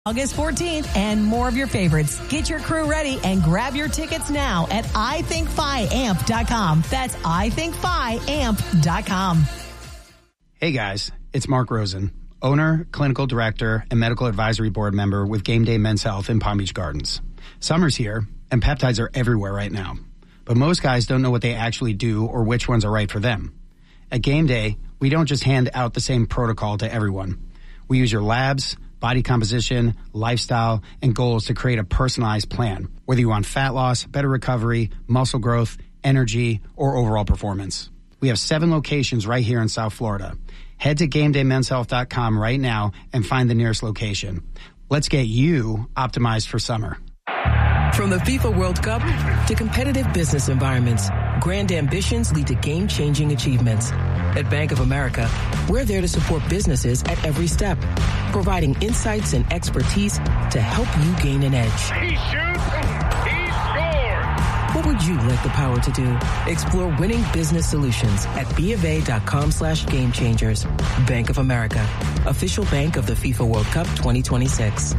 August 14th and more of your favorites. Get your crew ready and grab your tickets now at ithinkfiamp.com. That's ithinkfiamp.com. Hey guys, it's Mark Rosen, owner, clinical director, and medical advisory board member with Game Day Men's Health in Palm Beach Gardens. Summer's here and peptides are everywhere right now. But most guys don't know what they actually do or which ones are right for them. At Game Day, we don't just hand out the same protocol to everyone. We use your labs, body composition, lifestyle, and goals to create a personalized plan, whether you want fat loss, better recovery, muscle growth, energy, or overall performance. We have 7 locations right here in South Florida. Head to GameDayMen'sHealth.com right now and find the nearest location. Let's get you optimized for summer. From the FIFA World Cup to competitive business environments, grand ambitions lead to game-changing achievements. At Bank of America, we're there to support businesses at every step, providing insights and expertise to help you gain an edge. He shoots, he scores! What would you like the power to do? Explore winning business solutions at BofA.com/gamechangers. Bank of America, official bank of the FIFA World Cup 2026.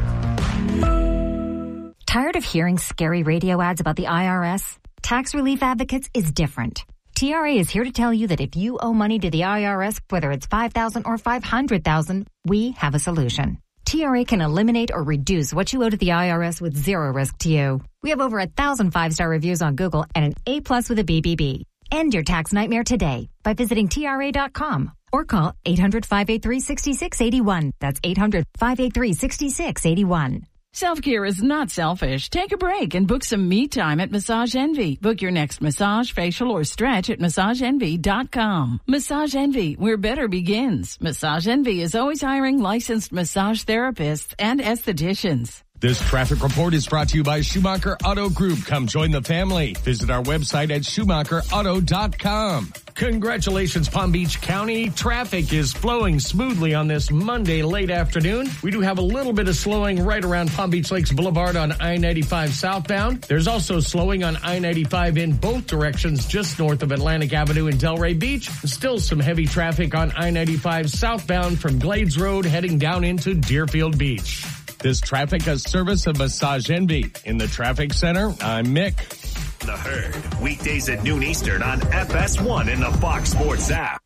Tired of hearing scary radio ads about the IRS? Tax Relief Advocates is different. TRA is here to tell you that if you owe money to the IRS, whether it's $5,000 or $500,000, we have a solution. TRA can eliminate or reduce what you owe to the IRS with zero risk to you. We have over 1,000 5-star reviews on Google and an A+ with a BBB. End your tax nightmare today by visiting TRA.com or call 800-583-6681. That's 800-583-6681. Self-care is not selfish. Take a break and book some me time at Massage Envy. Book your next massage, facial, or stretch at MassageEnvy.com. Massage Envy, where better begins. Massage Envy is always hiring licensed massage therapists and estheticians. This traffic report is brought to you by Schumacher Auto Group. Come join the family. Visit our website at SchumacherAuto.com. Congratulations, Palm Beach County. Traffic is flowing smoothly on this Monday late afternoon. We do have a little bit of slowing right around Palm Beach Lakes Boulevard on I-95 southbound. There's also slowing on I-95 in both directions just north of Atlantic Avenue and Delray Beach. Still some heavy traffic on I-95 southbound from Glades Road heading down into Deerfield Beach. This traffic is service of Massage Envy. In the traffic center, I'm Mick. The Herd, weekdays at noon Eastern on FS1 and the Fox Sports app.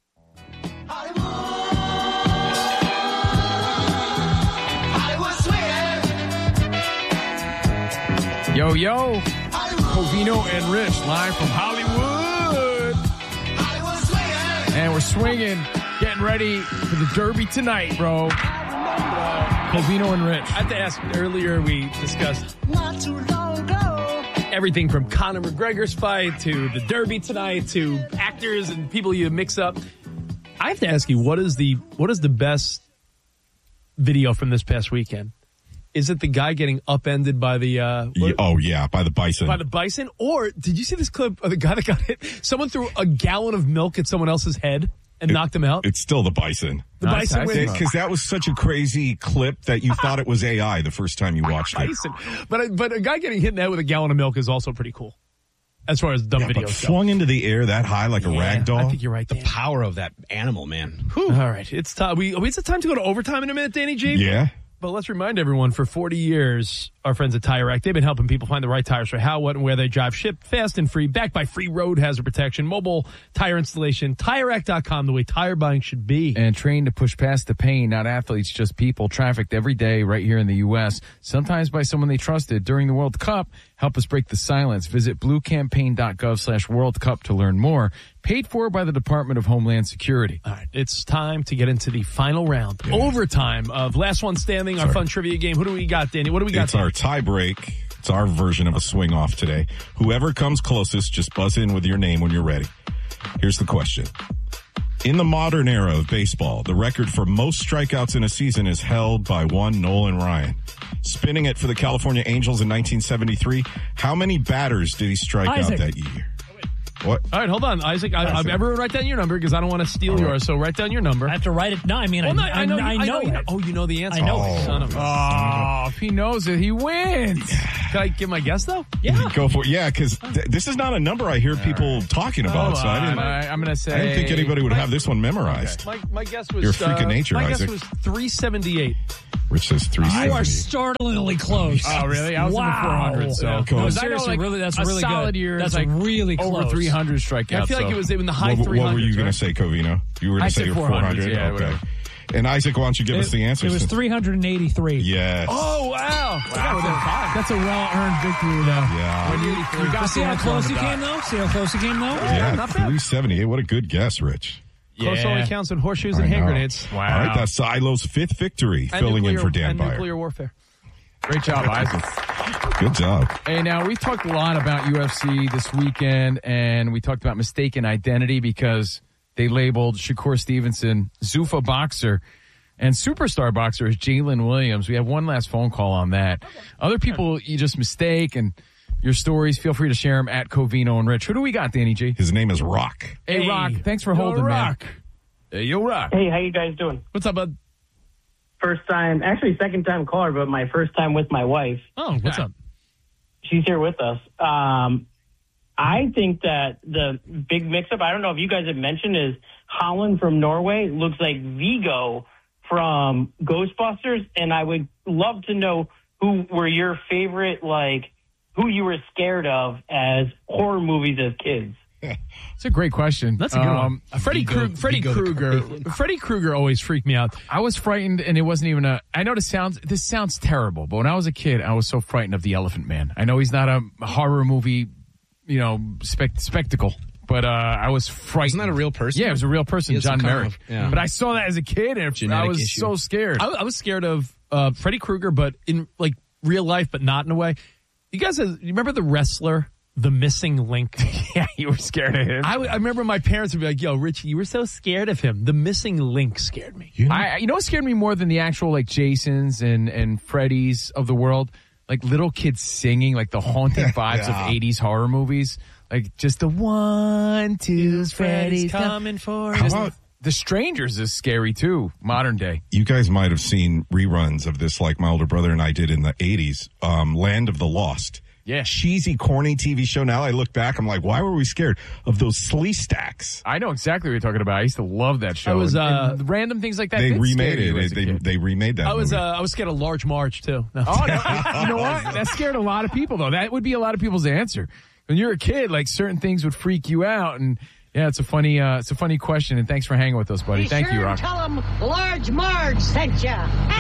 Yo, yo. Covino and Rich live from Hollywood. And we're swinging, getting ready for the Derby tonight, bro. Covino and Rich. I have to ask, earlier we discussed not too long ago everything from Conor McGregor's fight to the Derby tonight to actors and people you mix up. I have to ask you, what is the best video from this past weekend? Is it the guy getting upended by the by the bison. By the bison? Or did you see this clip of the guy that got hit? Someone threw a gallon of milk at someone else's head and knocked him out? It's still the bison. The bison wins. Because that was such a crazy clip that you thought it was AI the first time you watched it. Bison. But a guy getting hit in the head with a gallon of milk is also pretty cool. As far as dumb videos go. Flung into the air that high like a rag doll. I think you're right, Dan. The power of that animal, man. Whew. All right. It's time. It's time to go to overtime in a minute, Danny G. Yeah. But let's remind everyone, for 40 years, our friends at Tire Rack, they've been helping people find the right tires for how, what, and where they drive. Shipped fast and free, backed by free road hazard protection, mobile tire installation, TireRack.com, the way tire buying should be. And trained to push past the pain, not athletes, just people, trafficked every day right here in the U.S., sometimes by someone they trusted. During the World Cup, help us break the silence. Visit bluecampaign.gov/World Cup to learn more. Paid for by the Department of Homeland Security. All right, it's time to get into the final round. Yeah. Overtime of Last One Standing, our fun trivia game. Who do we got, Danny? What do we got? It's our tie break. It's our version of a swing off today. Whoever comes closest, just buzz in with your name when you're ready. Here's the question. In the modern era of baseball, the record for most strikeouts in a season is held by one Nolan Ryan. Spinning it for the California Angels in 1973, how many batters did he strike out that year? What? All right, hold on, Isaac. Everyone write down your number because I don't want to steal yours. So write down your number. I have to write it. No, I mean, well, I know. Oh, you know the answer. I know. Son of a. Oh, if he knows it, he wins. Can I give my guess, though? Yeah. Go for it. Yeah, because this is not a number I hear people talking about. So I'm going to say... I didn't think anybody would have this one memorized. Okay. My guess was... You're a freak of nature, my Isaac. guess was 378. Rich says 378. You are startlingly close. Oh, really? I was in the 400, so... No, Close. seriously, that's really solid good. year. That's like really close. Over 300 strikeouts. I feel like it was in the high 300s. What were you going to say, Covino? You were going to say you're 400? Yeah, okay. Whatever. And Isaac, why don't you give us the answer? It was 383. Yes. Oh, wow. That's a well-earned victory, though. Yeah. You got see how close he came, though? Yeah, 378. What a good guess, Rich. Close only counts in horseshoes and hand grenades. Wow. All right, that's Silo's 5th victory, And filling in for Dan and Byer. nuclear warfare. Great job, Isaac. Good job. Hey, now, we've talked a lot about UFC this weekend, and we talked about mistaken identity because they labeled Shakur Stevenson Zuffa boxer and superstar boxer is Jalen Williams. We have one last phone call on that. Okay. Other people you just mistake, and your stories, feel free to share them at Covino and Rich. Who do we got, Danny G? His name is Rock. Hey, Rock. Thanks for holding, Rock. man. Hey, yo, Rock. Hey, how you guys doing? What's up, bud? First time, actually second time caller, but my first time with my wife. Oh, what's up? She's here with us. I think that the big mix-up, I don't know if you guys have mentioned, is Holland from Norway looks like Vigo from Ghostbusters, and I would love to know who were your favorite, who you were scared of as horror movies as kids. It's a great question. That's a good one. Freddy Krueger always freaked me out. I was frightened, and it wasn't even I know this sounds terrible, but when I was a kid, I was so frightened of the Elephant Man. I know he's not a horror movie, spectacle, but I was frightened. Isn't that a real person? Yeah, it was a real person, John Merrick. But I saw that as a kid, and I was so scared. I was scared of Freddy Krueger, but in real life, but not in a way. You guys, you remember the wrestler, The Missing Link? Yeah, you were scared of him. I remember my parents would be like, "Yo, Richie, you were so scared of him. The Missing Link scared me." You know what scared me more than the actual Jasons and Freddys of the world? Like little kids singing, like the haunting vibes of 80s horror movies. Like just the 1, 2's Freddy's coming for How us. about The Strangers is scary too, modern day. you guys might have seen reruns of this like my older brother and I did in the 80s, Land of the Lost. Yeah. Cheesy, corny TV show. Now I look back, I'm like, why were we scared of those slee stacks? I know exactly what you're talking about. I used to love that show. I was, and random things like that. They did remade scare you as a it. kid. They remade that I was movie. scared of Large March too. No. Oh, no. You know what? That scared a lot of people, though. That would be a lot of people's answer. When you're a kid, certain things would freak you out. And yeah, it's a funny question. And thanks for hanging with us, buddy. Thank you, Rock. Tell him Large Marge sent ya.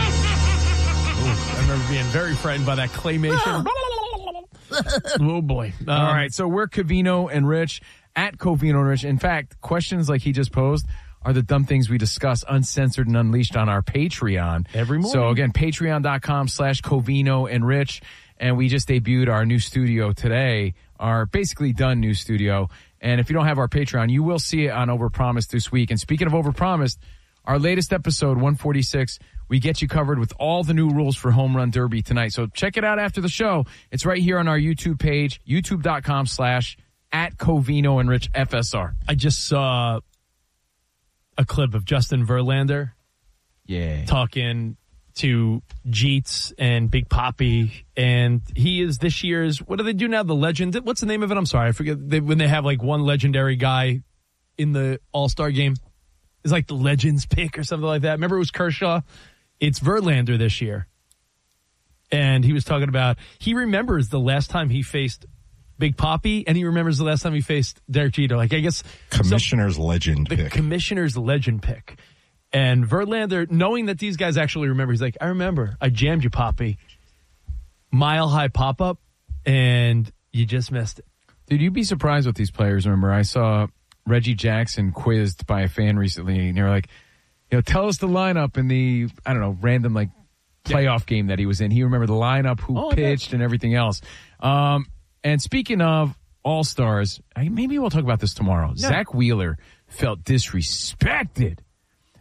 I remember being very frightened by that claymation. Oh boy! All right, so we're Covino and Rich at Covino and Rich. In fact, questions like he just posed are the dumb things we discuss uncensored and unleashed on our Patreon every morning. So again, patreon.com/Covino and Rich. And we just debuted our new studio today, our basically done new studio. And if you don't have our Patreon, you will see it on Overpromised this week. And speaking of Overpromised, our latest episode, 146, we get you covered with all the new rules for Home Run Derby tonight. So check it out after the show. It's right here on our YouTube page, youtube.com/@Covino and Rich FSR. I just saw a clip of Justin Verlander talking to Jeets and Big Papi, and he is this year's, what do they do now, the legend? What's the name of it? I'm sorry, I forget. When they have one legendary guy in the All-Star game. It's like the Legends pick or something like that. Remember it was Kershaw? It's Verlander this year. And he was talking about, he remembers the last time he faced Big Papi, and he remembers the last time he faced Derek Jeter. I guess Commissioner's legend pick. The Commissioner's legend pick. And Verlander, knowing that these guys actually remember, he's like, I remember. I jammed you, Papi. Mile high pop-up, and you just missed it. Dude, you'd be surprised what these players remember. I saw Reggie Jackson quizzed by a fan recently, and they were like, tell us the lineup in the, I don't know, random playoff game that he was in. He remembered the lineup, who pitched, and everything else. And speaking of All-Stars, maybe we'll talk about this tomorrow. Yeah. Zach Wheeler felt disrespected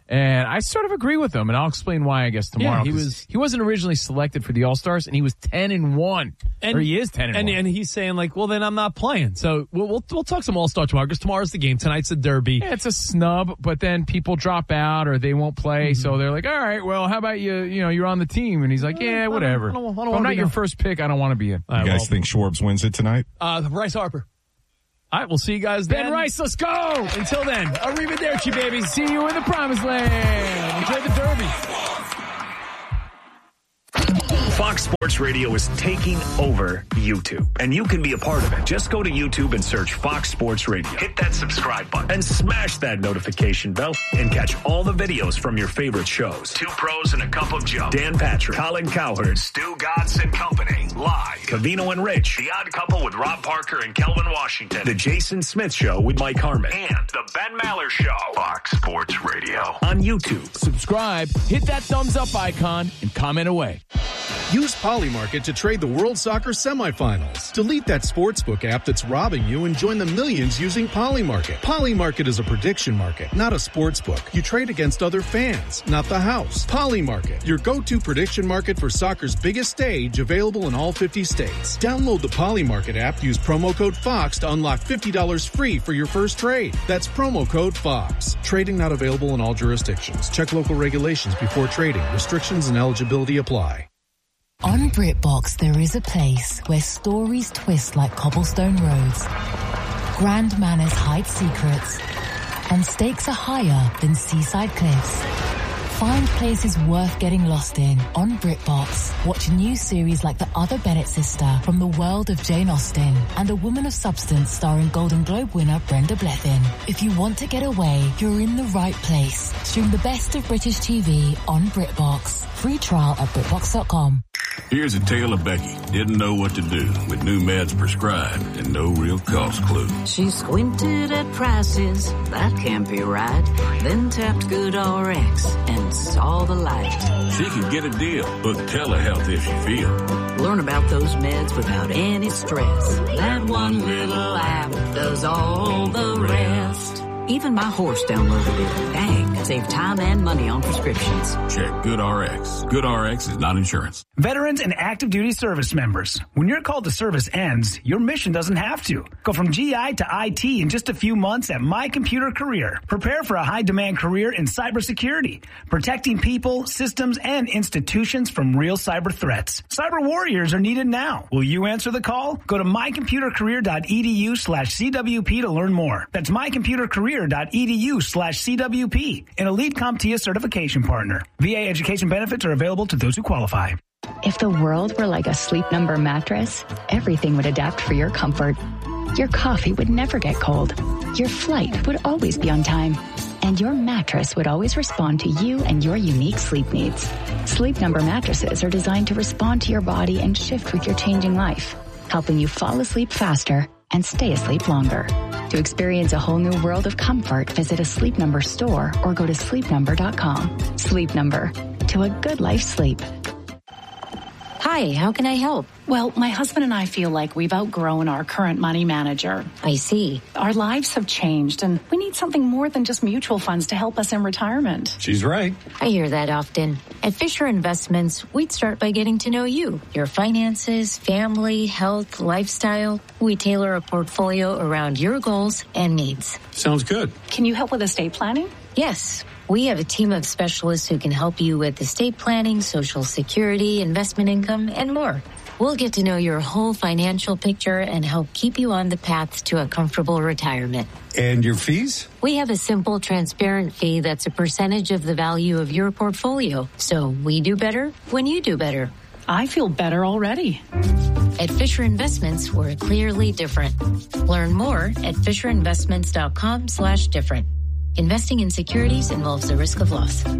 And I sort of agree with him, and I'll explain why, I guess, tomorrow. Yeah, he wasn't originally selected for the All-Stars, and he was 10-1. Or he is 10-1. And he's saying, like, well, then I'm not playing. So we'll talk some All-Star tomorrow, because tomorrow's the game. Tonight's the Derby. Yeah, it's a snub, but then people drop out or they won't play, so they're like, all right, well, how about you're on the team? And he's like, yeah, whatever. I don't if wanna I'm not be your there. first pick, I don't want to be in. You guys think Schwartz wins it tonight? Bryce Harper. All right, we'll see you guys then. Ben Rice, let's go! Until then, arrivederci, baby. See you in the promised land. Enjoy the Derby. Fox Sports Radio is taking over YouTube, and you can be a part of it. Just go to YouTube and search Fox Sports Radio. Hit that subscribe button and smash that notification bell and catch all the videos from your favorite shows. Two Pros and a Cup of Joe. Dan Patrick, Colin Cowherd, Stu Gatz and Company. Live. Covino and Rich. The Odd Couple with Rob Parker and Kelvin Washington. The Jason Smith Show with Mike Harmon. And the Ben Maller Show. Fox Sports Radio. On YouTube. Subscribe, hit that thumbs up icon, and comment away. Use Polymarket to trade the World Soccer semifinals. Delete that sportsbook app that's robbing you and join the millions using Polymarket. Polymarket is a prediction market, not a sportsbook. You trade against other fans, not the house. Polymarket, your go-to prediction market for soccer's biggest stage, available in all 50 states. Download the Polymarket app, use promo code FOX to unlock $50 free for your first trade. That's promo code FOX. Trading not available in all jurisdictions. Check local regulations before trading. Restrictions and eligibility apply. On BritBox, there is a place where stories twist like cobblestone roads, grand manners hide secrets, and stakes are higher than seaside cliffs. Find places worth getting lost in on BritBox. Watch new series like The Other Bennett Sister from the world of Jane Austen and A Woman of Substance starring Golden Globe winner Brenda Blethyn. If you want to get away, you're in the right place. Stream the best of British TV on BritBox. Free trial at BritBox.com. Here's a tale of Becky. Didn't know what to do with new meds prescribed and no real cost clue. She squinted at prices, that can't be right. Then tapped GoodRx and saw the light. She could get a deal, book telehealth if you feel. Learn about those meds without any stress. That one little app does all the rest. Even my horse downloaded it. Dang, save time and money on prescriptions. Check GoodRx. GoodRx is not insurance. Veterans and active duty service members. When your call to service ends, your mission doesn't have to. Go from GI to IT in just a few months at My Computer Career. Prepare for a high-demand career in cybersecurity, protecting people, systems, and institutions from real cyber threats. Cyber warriors are needed now. Will you answer the call? Go to mycomputercareer.edu/CWP to learn more. That's mycomputercareer.edu/CWP, an elite CompTIA certification partner. VA education benefits are available to those who qualify. If the world were like a Sleep Number mattress, everything would adapt for your comfort. Your coffee would never get cold. Your flight would always be on time. And your mattress would always respond to you and your unique sleep needs. Sleep Number mattresses are designed to respond to your body and shift with your changing life, helping you fall asleep faster and stay asleep longer. To experience a whole new world of comfort, visit a Sleep Number store or go to sleepnumber.com. Sleep Number, to a good night's sleep. Hi, how can I help? Well, my husband and I feel like we've outgrown our current money manager. I see. Our lives have changed, and we need something more than just mutual funds to help us in retirement. She's right. I hear that often. At Fisher Investments, we'd start by getting to know you, your finances, family, health, lifestyle. We tailor a portfolio around your goals and needs. Sounds good. Can you help with estate planning? Yes. We have a team of specialists who can help you with estate planning, Social Security, investment income, and more. We'll get to know your whole financial picture and help keep you on the path to a comfortable retirement. And your fees? We have a simple, transparent fee that's a percentage of the value of your portfolio. So we do better when you do better. I feel better already. At Fisher Investments, we're clearly different. Learn more at FisherInvestments.com/different. Investing in securities involves the risk of loss. Get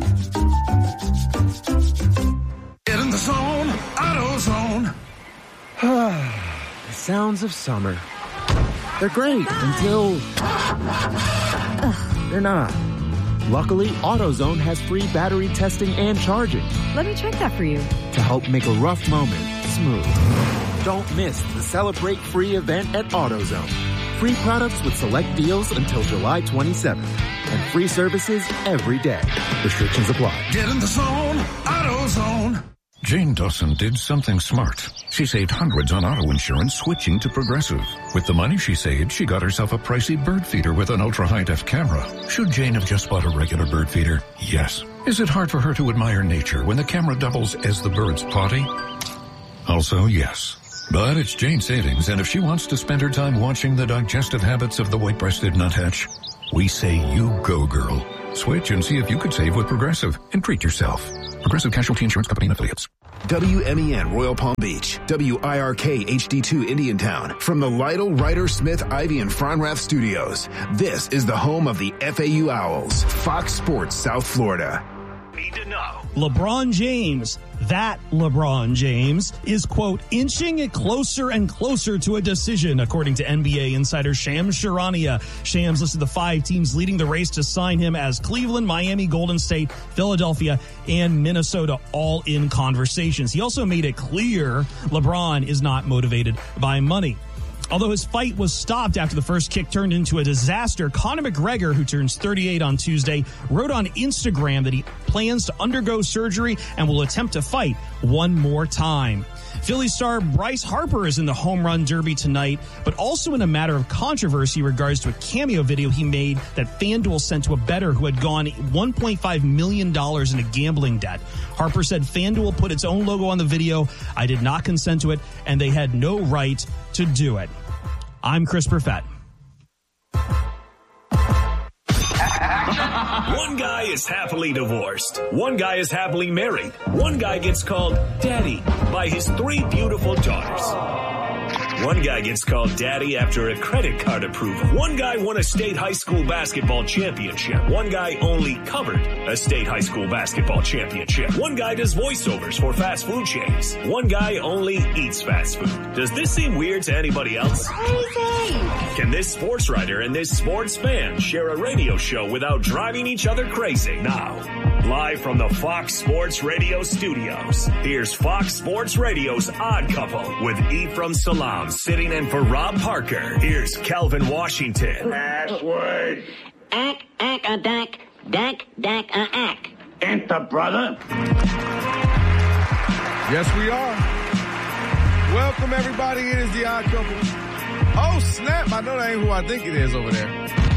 in the zone, AutoZone. The sounds of summer. They're great until they're not. Luckily, AutoZone has free battery testing and charging. Let me check that for you. To help make a rough moment smooth. Don't miss the Celebrate Free event at AutoZone. Free products with select deals until July 27th. and free services every day. Restrictions apply. Get in the zone, AutoZone. Jane Dawson did something smart. She saved hundreds on auto insurance switching to Progressive. With the money she saved, she got herself a pricey bird feeder with an ultra-high-def camera. Should Jane have just bought a regular bird feeder? Yes. Is it hard for her to admire nature when the camera doubles as the bird's potty? Also, yes. But it's Jane's savings, and if she wants to spend her time watching the digestive habits of the white-breasted nuthatch, we say you go, girl. Switch and see if you could save with Progressive and treat yourself. Progressive Casualty Insurance Company and Affiliates. WMEN Royal Palm Beach, WIRK HD2 Indiantown. From the Lytle, Ryder, Smith, Ivy, and Fronrath studios, this is the home of the FAU Owls, Fox Sports South Florida. Need to know. LeBron James, that LeBron James, is, quote, inching it closer and closer to a decision, according to NBA insider Shams Charania. Shams listed the 5 teams leading the race to sign him as Cleveland, Miami, Golden State, Philadelphia, and Minnesota, all in conversations. He also made it clear LeBron is not motivated by money. Although his fight was stopped after the first kick turned into a disaster, Conor McGregor, who turns 38 on Tuesday, wrote on Instagram that he plans to undergo surgery and will attempt to fight one more time. Philly star Bryce Harper is in the home run derby tonight, but also in a matter of controversy in regards to a cameo video he made that FanDuel sent to a bettor who had gone $1.5 million in a gambling debt. Harper said FanDuel put its own logo on the video. I did not consent to it, and they had no right to do it. I'm Chris Perfett. One guy is happily divorced. One guy is happily married. One guy gets called daddy by his 3 beautiful daughters. One guy gets called daddy after a credit card approval. One guy won a state high school basketball championship. One guy only covered a state high school basketball championship. One guy does voiceovers for fast food chains. One guy only eats fast food. Does this seem weird to anybody else? Can this sports writer and this sports fan share a radio show without driving each other crazy? Now, live from the Fox Sports Radio studios, here's Fox Sports Radio's Odd Couple with Ephraim Salaam sitting in for Rob Parker. Here's Calvin Washington. Last word. Ack, a dack, dack, a ack. Enter, brother. Yes, we are. Welcome, everybody. It is the Odd Couple. Oh, snap. I know that ain't who I think it is over there.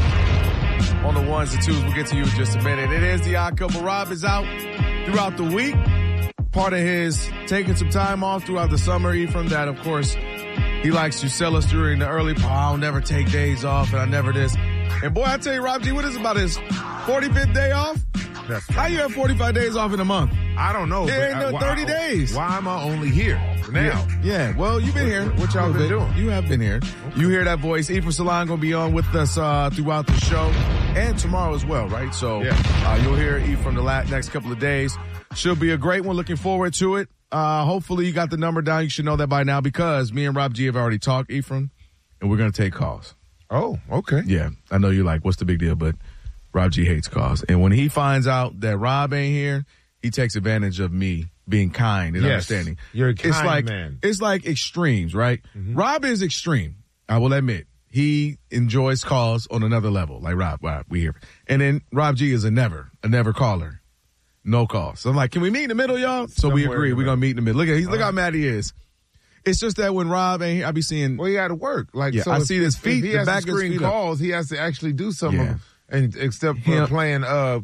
On the ones and twos, we'll get to you in just a minute. It is the Odd Couple. Rob is out throughout the week. Part of his taking some time off throughout the summer. Ephraim, that, of course, he likes to sell us during the early part. I'll never take days off, and I never this. And boy, I tell you, Rob G, what is about his 45th day off? How you have 45 days off in a month? I don't know. There ain't no 30 days. Why am I only here now? Yeah. Well, you've been here. What y'all been doing? You have been here. You hear that voice. Ephraim Salaam going to be on with us throughout the show and tomorrow as well, right? So you'll hear Ephraim the next couple of days. Should be a great one. Looking forward to it. Hopefully you got the number down. You should know that by now because me and Rob G have already talked, Ephraim, and we're going to take calls. Oh, okay. Yeah. I know you're like, what's the big deal? But Rob G hates calls. And when he finds out that Rob ain't here, he takes advantage of me being kind and understanding. You're a kind man. It's like extremes, right? Mm-hmm. Rob is extreme. I will admit. He enjoys calls on another level. Like Rob, we here. And then Rob G is a never caller. No calls. So I'm like, can we meet in the middle, y'all? So we agree. We're going to meet in the middle. Look how mad he is. It's just that when Rob ain't here, I be seeing. Well, he had to work. So I see his feet. If he has to screen calls, he has to actually do some of them. And except for playing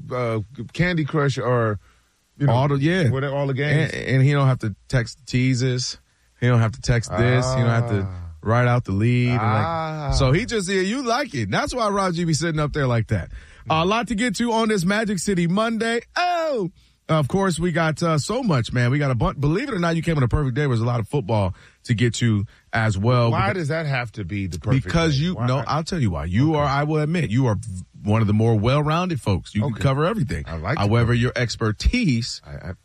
Candy Crush or all the games, and he don't have to text teases. He don't have to text this. He don't have to write out the lead. So he just you like it. That's why Rob G be sitting up there like that. A lot to get to on this Magic City Monday. Oh, of course we got so much, man. We got a bunch. Believe it or not, you came on a perfect day. There was a lot of football to get to as well. Why does that have to be the perfect? Because day? I'll tell you why. You are. I will admit, you are one of the more well-rounded folks. You can cover everything. However, your expertise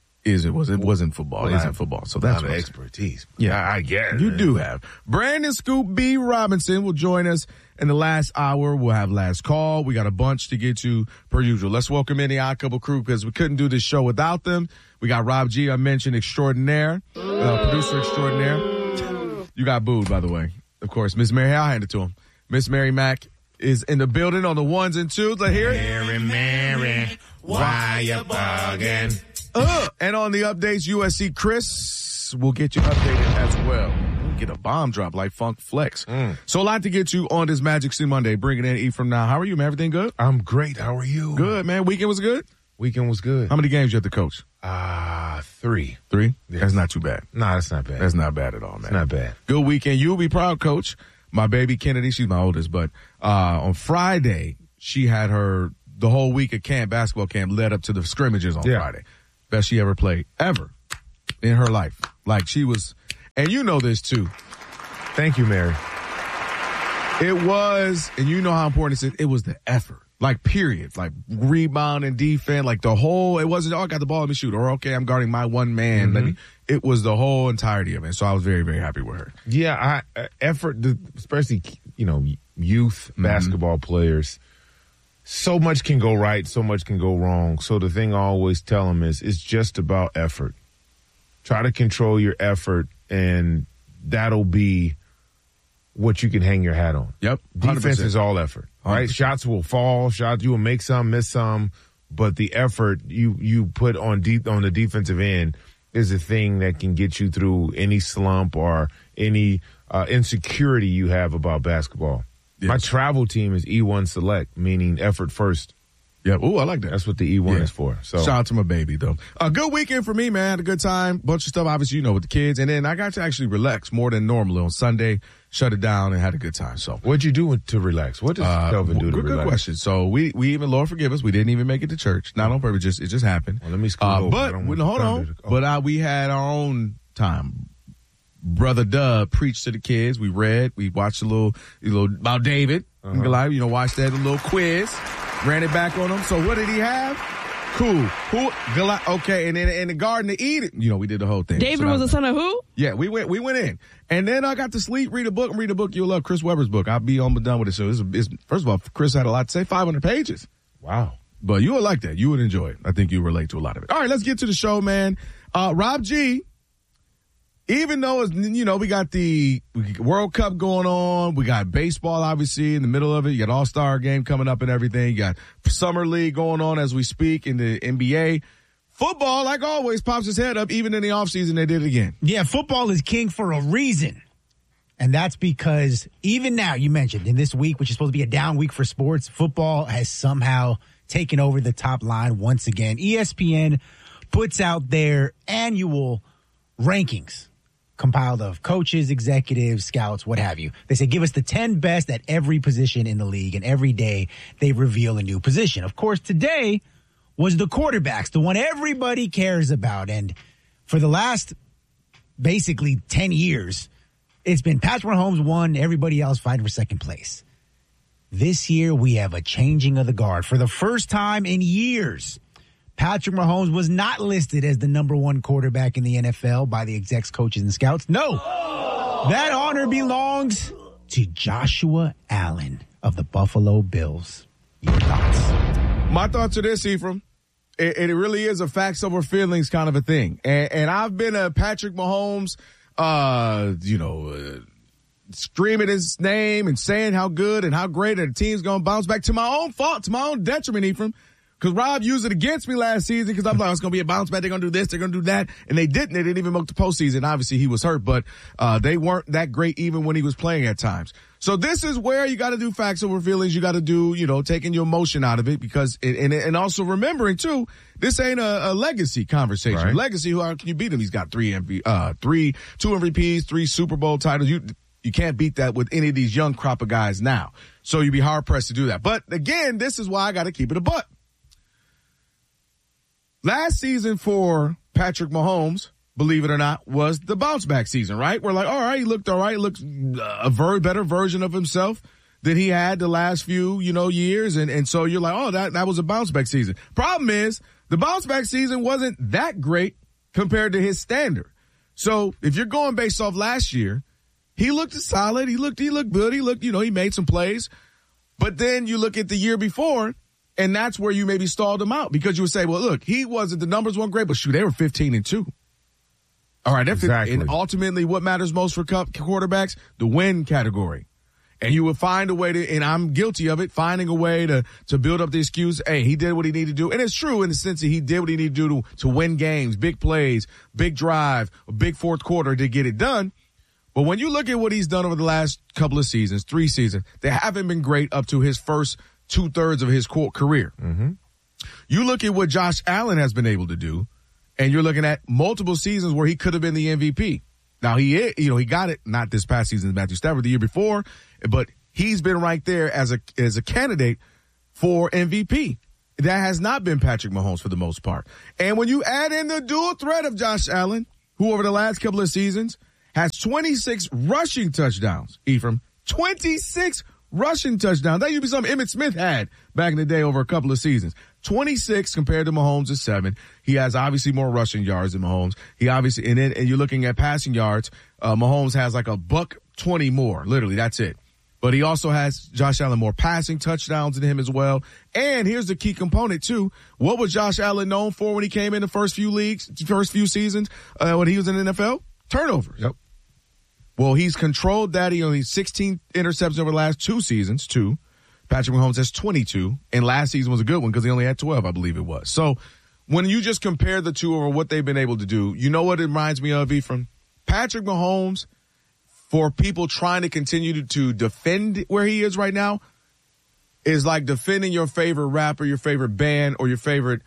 wasn't football. It isn't football. So that's what expertise. Yeah, I guess you do have. Brandon Scoop B. Robinson will join us in the last hour. We'll have last call. We got a bunch to get to per usual. Let's welcome in the Odd Couple crew because we couldn't do this show without them. We got Rob G. I mentioned extraordinaire, producer extraordinaire. You got booed, by the way. Of course, Miss Mary. I'll hand it to him. Miss Mary Mack is in the building on the ones and twos. Let's hear it. Mary, why you bugging? And on the updates, USC Chris will get you updated as well. Get a bomb drop like Funk Flex. So a lot to get to on this Magic City Monday. Bringing in Ephraim now. How are you, man? Everything good? I'm great. How are you? Good, man. Weekend was good? Weekend was good. How many games you have to coach? 3. 3? Yes. That's not too bad. No, that's not bad. That's not bad at all, man. It's not bad. Good weekend. You'll be proud, Coach. My baby Kennedy, she's my oldest, but on Friday, she had the whole week of basketball camp led up to the scrimmages on Friday. Best she ever played, ever, in her life. Like, she was, and you know this too. Thank you, Mary. It was, and you know how important it was the effort. Like, period. Like, rebound and defense, like the whole, it wasn't, I got the ball, let me shoot. Or, okay, I'm guarding my one man. It was the whole entirety of it. So I was very, very happy with her. Yeah, effort, especially, youth basketball players, so much can go right, so much can go wrong. So the thing I always tell them is it's just about effort. Try to control your effort, and that'll be what you can hang your hat on. Yep. 100%. Defense is all effort, right? 100%. Shots will fall. You will make some, miss some, but the effort you put on the defensive end is a thing that can get you through any slump or any insecurity you have about basketball. Yes. My travel team is E1 Select, meaning effort first. Yeah. Ooh, I like that. That's what the E1 is for. So shout out to my baby, though. A good weekend for me, man. Had a good time. Bunch of stuff, obviously, with the kids. And then I got to actually relax more than normally on Sunday. Shut it down and had a good time. So what'd you do to relax? What does Kelvin do to relax? Good question. So we even, Lord forgive us, we didn't even make it to church. Not on purpose. It just happened. Well, let me scoot over. But hold on. But we had our own time. Brother Dub preached to the kids. We read. We watched a little about David. Goliath. Watched that little quiz. Ran it back on him. So what did he have? Cool. Goliath. Okay. And then in the Garden of Eden, we did the whole thing. David was the son of who? Yeah, we went in. And then I got to sleep, read a book. You'll love Chris Webber's book. I'll be almost done with it. So it's first of all, Chris had a lot to say, 500 pages. Wow. But you would like that. You would enjoy it. I think you relate to a lot of it. All right, let's get to the show, man. Rob G, even though we got the World Cup going on, we got baseball obviously in the middle of it. You got All-Star game coming up and everything. You got Summer League going on as we speak in the NBA. Football, like always, pops his head up. Even in the offseason, they did it again. Yeah, football is king for a reason. And that's because even now, you mentioned, in this week, which is supposed to be a down week for sports, football has somehow taken over the top line once again. ESPN puts out their annual rankings compiled of coaches, executives, scouts, what have you. They say, give us the 10 best at every position in the league, and every day they reveal a new position. Of course, today was the quarterbacks, the one everybody cares about. And for the last basically 10 years, it's been Patrick Mahomes won, everybody else fighting for second place. This year, we have a changing of the guard. For the first time in years, Patrick Mahomes was not listed as the number one quarterback in the NFL by the execs, coaches, and scouts. No, that honor belongs to Joshua Allen of the Buffalo Bills. Your thoughts? My thoughts are this, Ephraim. It really is a facts over feelings kind of a thing. And I've been a Patrick Mahomes, screaming his name and saying how good and how great the team's going to bounce back to my own fault, to my own detriment, Ephraim. Because Rob used it against me last season because I'm like, it's going to be a bounce back. They're going to do this. They're going to do that. And they didn't. They didn't even make the postseason. Obviously, he was hurt, but they weren't that great even when he was playing at times. So this is where you got to do facts over feelings. You got to do, taking your emotion out of it because, and also remembering too, this ain't a legacy conversation. Right. Legacy, how can you beat him? He's got 2 MVPs, 3 Super Bowl titles. You can't beat that with any of these young crop of guys now. So you'd be hard pressed to do that. But again, this is why I got to keep it a buck. Last season for Patrick Mahomes, believe it or not, was the bounce back season, right? We're like, all right, he looked all right. He looked a better version of himself than he had the last few, years. And so you're like, oh, that was a bounce back season. Problem is the bounce back season wasn't that great compared to his standard. So if you're going based off last year, he looked solid. He looked good. He looked, he made some plays. But then you look at the year before, and that's where you maybe stalled him out because you would say, well, look, the numbers weren't great, but shoot, they were 15-2. All right. Exactly. And ultimately what matters most for quarterbacks? The win category. And you would find a way to, and I'm guilty of it, finding a way to build up the excuse. Hey, he did what he needed to do. And it's true in the sense that he did what he needed to do to win games, big plays, big drive, a big fourth quarter to get it done. But when you look at what he's done over the last couple of seasons, 3 seasons, they haven't been great up to his first 2/3 of his career. Mm-hmm. You look at what Josh Allen has been able to do, and you're looking at multiple seasons where he could have been the MVP. Now he got it not this past season, Matthew Stafford, the year before, but he's been right there as a candidate for MVP. That has not been Patrick Mahomes for the most part. And when you add in the dual threat of Josh Allen, who over the last couple of seasons has 26 rushing touchdowns, Ephraim, 26 rushing touchdowns. That used to be something Emmitt Smith had back in the day over a couple of seasons. 26 compared to Mahomes is 7. He has obviously more rushing yards than Mahomes. And you're looking at passing yards. Mahomes has like a $120 more. Literally, that's it. But he also has Josh Allen more passing touchdowns than him as well. And here's the key component too. What was Josh Allen known for when he came in the first few seasons when he was in the NFL? Turnovers. Yep. Well, he's controlled that. He only 16 interceptions over the last 2 seasons, 2. Patrick Mahomes has 22, and last season was a good one because he only had 12, I believe it was. So when you just compare the two over what they've been able to do, you know what it reminds me of, Ephraim? Patrick Mahomes, for people trying to continue to defend where he is right now, is like defending your favorite rapper, your favorite band, or your favorite,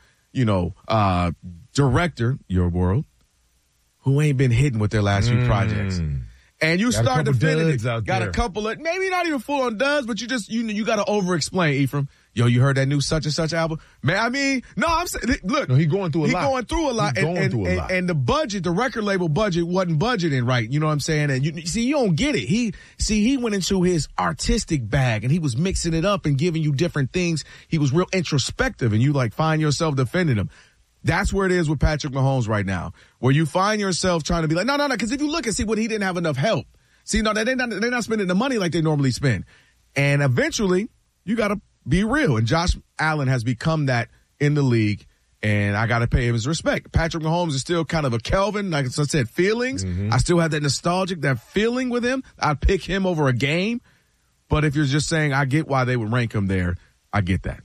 director, your world, who ain't been hitting with their last few projects. And you start defending it. Got a couple of, maybe not even full on duds, but you just, you got to over explain, Ephraim. Yo, you heard that new such and such album? Man, I mean, no, I'm saying, look. No, he's going through a lot. He's going through a lot. And the budget, the record label budget wasn't budgeting right. You know what I'm saying? And you don't get it. He went into his artistic bag and he was mixing it up and giving you different things. He was real introspective and you find yourself defending him. That's where it is with Patrick Mahomes right now, where you find yourself trying to be like, no, because if you look and see what he didn't have enough help. See, no, they're not spending the money like they normally spend. And eventually, you got to be real. And Josh Allen has become that in the league, and I got to pay him his respect. Patrick Mahomes is still kind of a Kelvin, like I said, feelings. Mm-hmm. I still have that nostalgic, that feeling with him. I'd pick him over a game. But if you're just saying, I get why they would rank him there, I get that.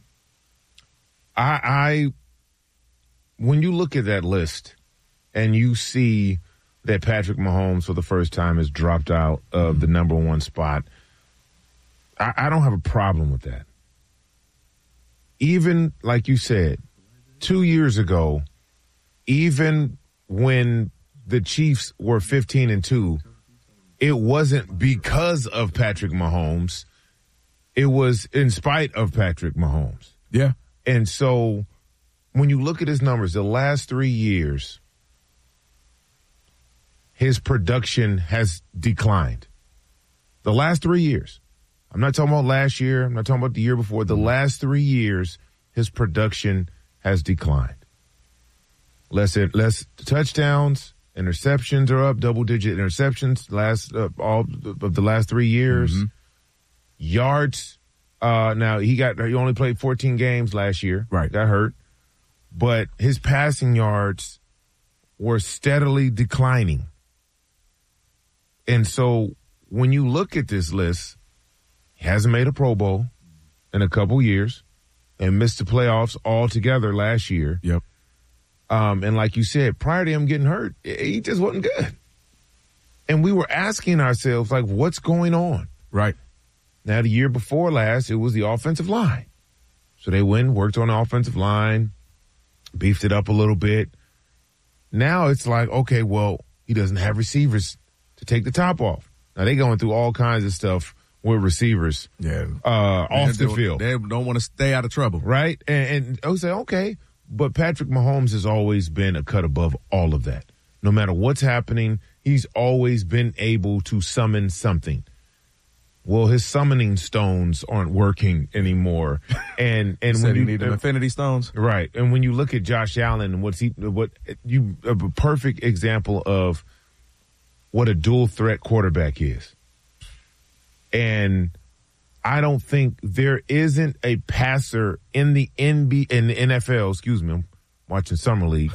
When you look at that list and you see that Patrick Mahomes for the first time has dropped out of the number 1 spot, I don't have a problem with that. Even, like you said, 2 years ago, even when the Chiefs were 15-2, it wasn't because of Patrick Mahomes. It was in spite of Patrick Mahomes. Yeah. And so when you look at his numbers, the last 3 years, his production has declined. The last 3 years. I'm not talking about last year. I'm not talking about the year before. The last 3 years, his production has declined. Less touchdowns, interceptions are up, double-digit interceptions all of the last 3 years. Mm-hmm. Yards. Now he only played 14 games last year. Right. Got hurt. But his passing yards were steadily declining. And so when you look at this list, he hasn't made a Pro Bowl in a couple years and missed the playoffs altogether last year. Yep. And like you said, prior to him getting hurt, he just wasn't good. And we were asking ourselves, what's going on? Right. Now, the year before last, it was the offensive line. So they went and worked on the offensive line, beefed it up a little bit. Now it's okay, well, he doesn't have receivers to take the top off. Now, they're going through all kinds of stuff with receivers off the field. They don't want to stay out of trouble. Right? And I would say, okay, but Patrick Mahomes has always been a cut above all of that. No matter what's happening, he's always been able to summon something. Well, his summoning stones aren't working anymore. And when you need them Infinity Stones. Right. And when you look at Josh Allen and a perfect example of what a dual threat quarterback is. And I don't think there isn't a passer in the NFL, I'm watching Summer League,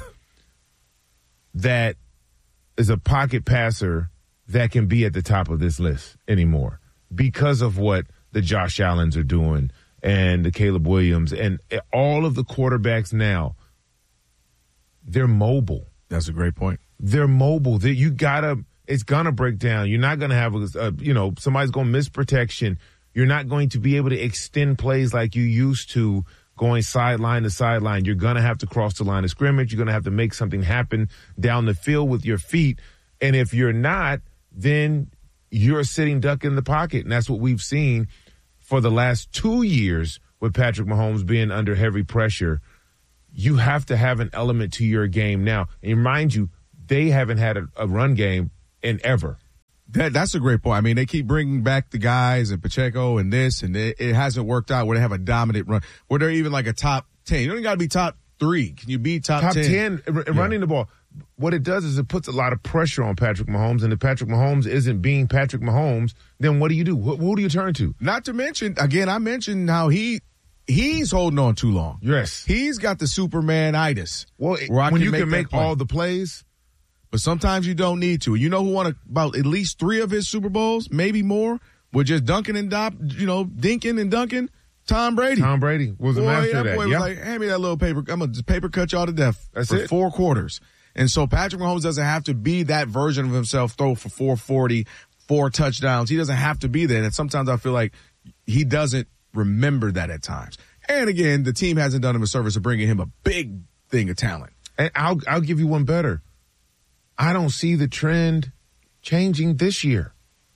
that is a pocket passer that can be at the top of this list anymore. because of what the Josh Allens are doing and the Caleb Williams and all of the quarterbacks now. They're mobile. That's a great point. They're mobile. It's going to break down. You're not going to have, somebody's going to miss protection. You're not going to be able to extend plays like you used to, going sideline to sideline. You're going to have to cross the line of scrimmage. You're going to have to make something happen down the field with your feet. And if you're not, then you're a sitting duck in the pocket. And that's what we've seen for the last 2 years with Patrick Mahomes being under heavy pressure. You have to have an element to your game now. And mind you, they haven't had a run game in ever. That's a great point. I mean, they keep bringing back the guys and Pacheco and this, and it hasn't worked out where they have a dominant run, where they're even like a top 10. You don't got to be top 3. Can you be top 10? Running the ball. What it does is it puts a lot of pressure on Patrick Mahomes, and if Patrick Mahomes isn't being Patrick Mahomes, then what do you do? Who do you turn to? Not to mention, again, I mentioned how he's holding on too long. Yes. He's got the Superman-itis. Well, when you can make all the plays. But sometimes you don't need to. You know who won about at least 3 of his Super Bowls, maybe more, with just dinking and dunking? Tom Brady. Tom Brady was a master of that. Boy was like, hand me that little paper. I'm going to paper cut y'all to death for 4 quarters. And so Patrick Mahomes doesn't have to be that version of himself, throw for 440, 4 touchdowns. He doesn't have to be there. And sometimes I feel like he doesn't remember that at times. And again, the team hasn't done him a service of bringing him a big thing of talent. And I'll give you one better. I don't see the trend changing this year.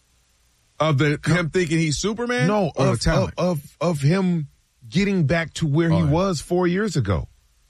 Of him thinking he's Superman? No, or the talent? Of him getting back to where he was 4 years ago.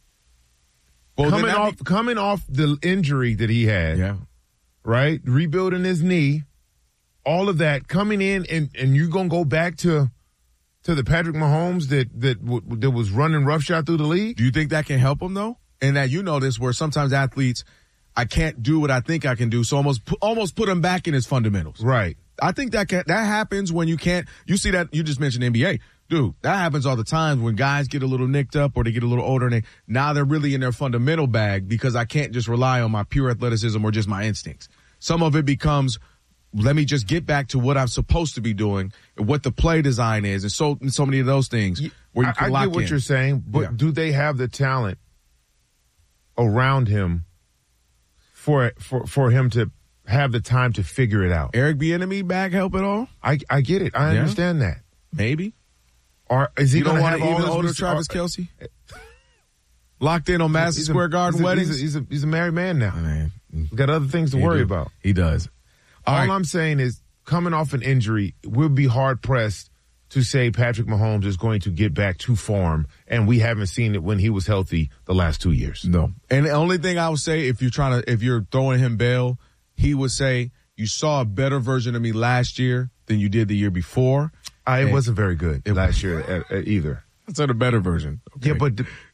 Well, coming off the injury that he had, right? Rebuilding his knee, all of that, coming in and you're gonna go back to the Patrick Mahomes that was running roughshod through the league. Do you think that can help him though? And that this where sometimes athletes, I can't do what I think I can do, so almost put him back in his fundamentals. Right. I think that happens when you can't. You see that you just mentioned NBA. Dude, that happens all the time when guys get a little nicked up or they get a little older and now they're really in their fundamental bag because I can't just rely on my pure athleticism or just my instincts. Some of it becomes, let me just get back to what I'm supposed to be doing and what the play design is and so many of those things where you can lock in. I get what you're saying, but do they have the talent around him for him to have the time to figure it out? Eric Bieniemy back help at all? I get it. I understand that. Maybe. Or is he going to have all older Travis Kelce? Locked in on Madison Square Garden weddings? He's a married man now. Man. He's got other things to worry about. He does. All I'm saying is, coming off an injury, we'll be hard-pressed to say Patrick Mahomes is going to get back to form, and we haven't seen it when he was healthy the last 2 years. No. And the only thing I would say, if you're throwing him bail, he would say, you saw a better version of me last year than you did the year before. It wasn't very good last year either. It's a better version. Okay. Yeah, but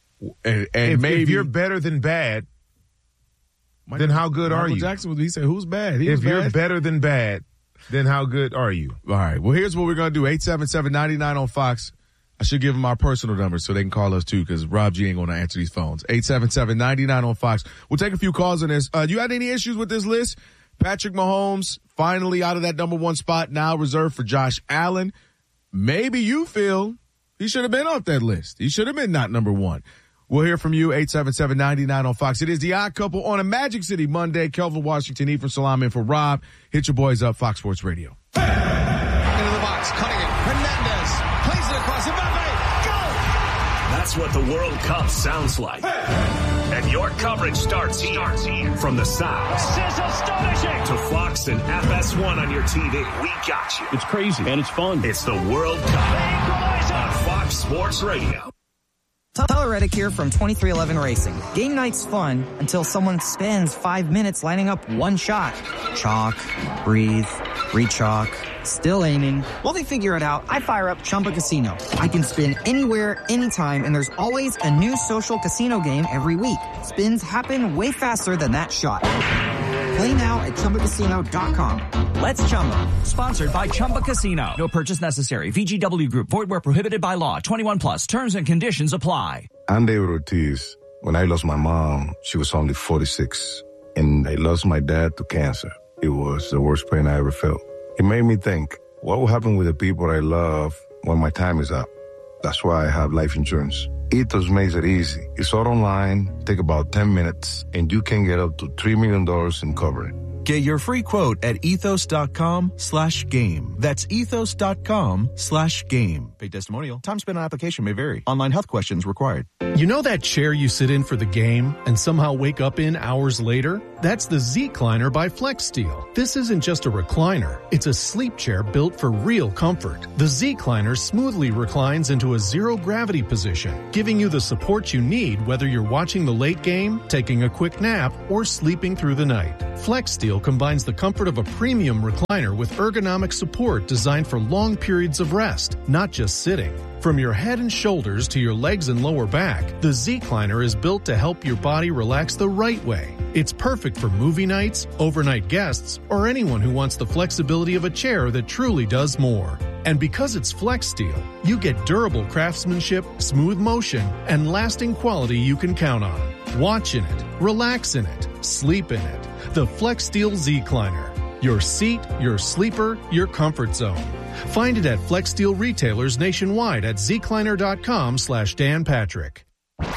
if you're better than bad, then how good are you? Michael Jackson, he said, who's bad? If you're better than bad, then how good are you? All right. Well, here's what we're going to do. 877-99 on Fox. I should give them our personal numbers so they can call us too, because Rob G ain't going to answer these phones. 877-99 on Fox. We'll take a few calls on this. You had any issues with this list? Patrick Mahomes finally out of that number 1 spot, now reserved for Josh Allen. Maybe you feel he should have been off that list. He should have been not number 1. We'll hear from you, 877-99 on Fox. It is the Odd Couple on a Magic City Monday. Kelvin Washington, Ephraim Salam in for Rob. Hit your boys up, Fox Sports Radio. Into the box, cutting it. Hernandez plays it across. Mbappe, go! That's what the World Cup sounds like. And your coverage starts here. From the sounds This is astonishing. to Fox and FS1 on your TV. We got you. It's crazy and it's fun. It's the World Cup on Fox Sports Radio. Tyler Reddick here from 2311 Racing. Game night's fun until someone spends 5 minutes lining up one shot. Chalk, breathe, re-chalk, still aiming. While they figure it out, I fire up Chumba Casino. I can spin anywhere, anytime, and there's always a new social casino game every week. Spins happen way faster than that shot. Play now at ChumbaCasino.com. Let's Chumba. Sponsored by Chumba Casino. No purchase necessary. VGW Group. Void where prohibited by law. 21 plus. Terms and conditions apply. I'm David Ortiz. When I lost my mom, she was only 46. And I lost my dad to cancer. It was the worst pain I ever felt. It made me think, What will happen with the people I love when my time is up? That's why I have life insurance. Ethos makes it easy. It's all online, take about 10 minutes, and you can get up to $3 million in coverage. Get your free quote at ethos.com/game. That's ethos.com/game. Paid testimonial. Time spent on application may vary. Online health questions required. You know that chair you sit in for the game and somehow wake up in hours later? That's the Z-Cliner by FlexSteel. This isn't just a recliner. It's a sleep chair built for real comfort. The Z-Cliner smoothly reclines into a zero-gravity position, giving you the support you need whether you're watching the late game, taking a quick nap, or sleeping through the night. FlexSteel combines the comfort of a premium recliner with ergonomic support designed for long periods of rest, not just sitting. From your head and shoulders to your legs and lower back, the Z-Cliner is built to help your body relax the right way. It's perfect for movie nights, overnight guests, or anyone who wants the flexibility of a chair that truly does more. And because it's FlexSteel, you get durable craftsmanship, smooth motion, and lasting quality you can count on. Watch in it, relax in it, sleep in it. The FlexSteel Z-Cliner. Your seat, your sleeper, your comfort zone. Find it at FlexSteel retailers nationwide at zcliner.com/Dan Patrick.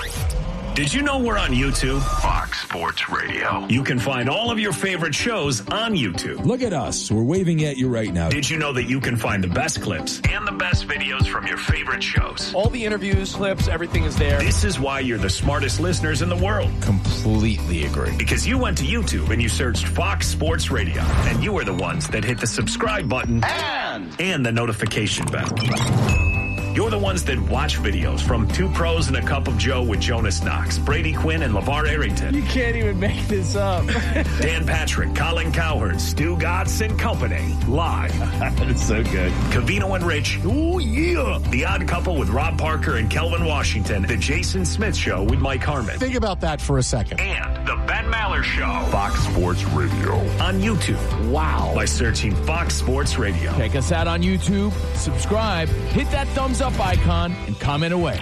Did you know we're on YouTube? Fox Sports Radio. You can find all of your favorite shows on YouTube. Look at us. We're waving at you right now. Did you know that you can find the best clips and the best videos from your favorite shows? All the interviews, clips, everything is there. This is why you're the smartest listeners in the world. Completely agree. Because you went to YouTube and you searched Fox Sports Radio, and you are the ones that hit the subscribe button and the notification bell. You're the ones that watch videos from Two Pros and a Cup of Joe with Jonas Knox, Brady Quinn, and LeVar Arrington. You can't even make this up. Dan Patrick, Colin Cowherd, Stu Gatz and Company. Live. It's so good. Covino and Rich. Oh, yeah. The Odd Couple with Rob Parker and Kelvin Washington. The Jason Smith Show with Mike Harmon. Think about that for a second. And the Ben Maller Show. Fox Sports Radio. On YouTube. Wow. By searching Fox Sports Radio. Check us out on YouTube. Subscribe. Hit that thumbs up icon and comment away.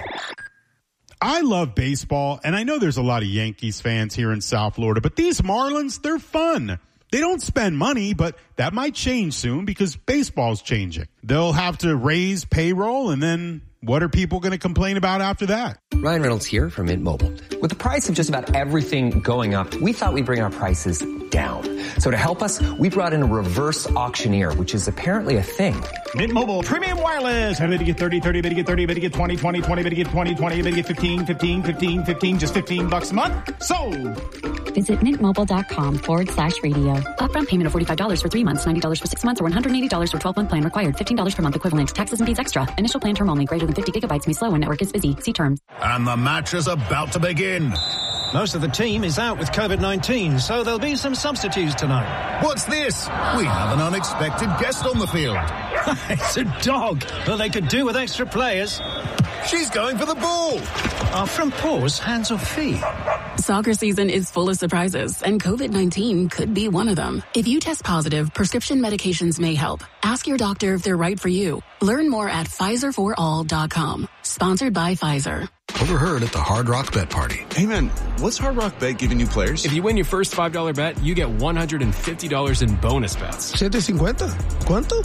I love baseball, and I know there's a lot of Yankees fans here in South Florida, but these Marlins, they're fun. They don't spend money, but that might change soon because baseball's changing. They'll have to raise payroll, and then what are people going to complain about after that? Ryan Reynolds here from Mint Mobile. With the price of just about everything going up, we thought we'd bring our prices down. So to help us, we brought in a reverse auctioneer, which is apparently a thing. Mint Mobile Premium Wireless. How did you get 30, 30, bid you get 30, bid you get 20, 20, 20, bid you get 20, 20, bid you get 15, 15, 15, 15, just $15 a month? Sold! Visit mintmobile.com/radio. Upfront payment of $45 for 3 months, $90 for 6 months, or $180 for 12-month plan required. $15 per month equivalent. Taxes and fees extra. Initial plan term only. Greater than 50 gigabytes may slow when network is busy. See terms. And the match is about to begin. Most of the team is out with COVID-19, so there'll be some substitutes tonight. What's this? We have an unexpected guest on the field. It's a dog. Well, they could do with extra players. She's going for the ball. Are front paws hands or feet? Soccer season is full of surprises, and COVID-19 could be one of them. If you test positive, prescription medications may help. Ask your doctor if they're right for you. Learn more at PfizerForAll.com. Sponsored by Pfizer. Overheard at the Hard Rock Bet Party. Hey man, what's Hard Rock Bet giving you players? If you win your first $5 bet, you get $150 in bonus bets. $750? ¿Cuánto?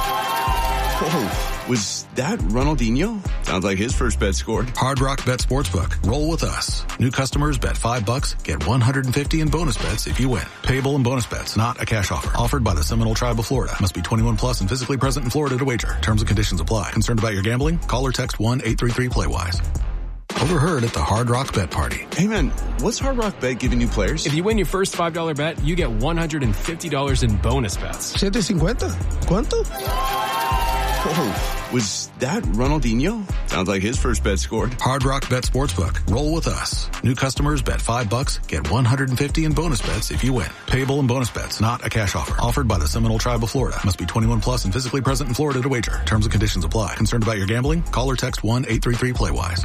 Oh, was that Ronaldinho? Sounds like his first bet scored. Hard Rock Bet Sportsbook. Roll with us. New customers bet $5, get $150 in bonus bets if you win. Payable in bonus bets, not a cash offer. Offered by the Seminole Tribe of Florida. Must be 21 plus and physically present in Florida to wager. Terms and conditions apply. Concerned about your gambling? Call or text 1-833-PLAY-WISE. Overheard at the Hard Rock Bet Party. Hey man, what's Hard Rock Bet giving you players? If you win your first $5 bet, you get $150 in bonus bets. $750? ¿Cuánto? Oh, was that Ronaldinho? Sounds like his first bet scored. Hard Rock Bet Sportsbook. Roll with us. New customers bet $5, get $150 in bonus bets if you win. Payable in bonus bets, not a cash offer. Offered by the Seminole Tribe of Florida. Must be 21 plus and physically present in Florida to wager. Terms and conditions apply. Concerned about your gambling? Call or text 1-833-PLAY-WISE.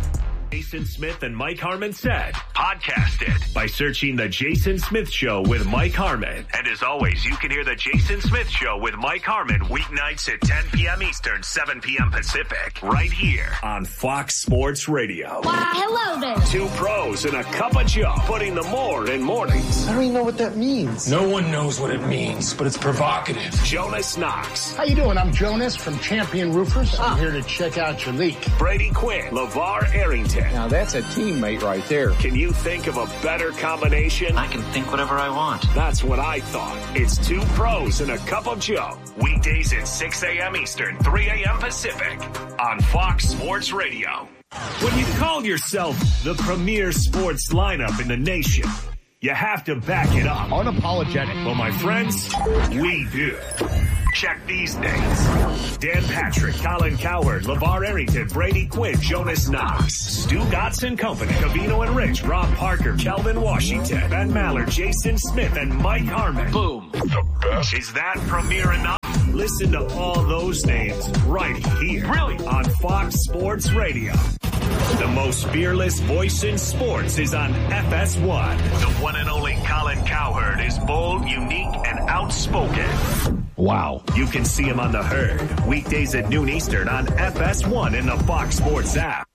Jason Smith and Mike Harmon said, podcast it by searching The Jason Smith Show with Mike Harmon. And as always, you can hear The Jason Smith Show with Mike Harmon weeknights at 10 p.m. Eastern, 7 p.m. Pacific, right here on Fox Sports Radio. Why, hello there. Two pros and a cup of Joe, putting the more in mornings. I don't even know what that means. No one knows what it means, but it's provocative. Jonas Knox. How you doing? I'm Jonas from Champion Roofers. I'm here to check out your leak. Brady Quinn. LeVar Arrington. Now that's a teammate right there. Can you think of a better combination? I can think whatever I want. That's what I thought. It's two pros and a cup of Joe. Weekdays at 6 a.m. Eastern, 3 a.m. Pacific on Fox Sports Radio. When you call yourself the premier sports lineup in the nation, you have to back it up. Unapologetic. Well, my friends, we do. Check these names. Dan Patrick, Colin Cowherd, LeVar Arrington, Brady Quinn, Jonas Knox, Stu Gotts & Company, Covino and Rich, Rob Parker, Kelvin Washington, Ben Maller, Jason Smith, and Mike Harmon. Boom. The best. Is that premier enough? Listen to all those names right here. Really? On Fox Sports Radio. The most fearless voice in sports is on FS1. The one and only Colin Cowherd is bold, unique, and outspoken. Wow. You can see him on The Herd, weekdays at noon Eastern on FS1 in the Fox Sports app.